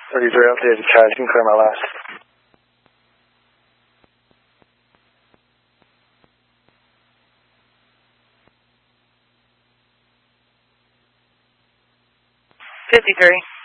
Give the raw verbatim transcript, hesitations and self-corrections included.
thirty-three updated, Kaz. You can clear my last. fifty-three.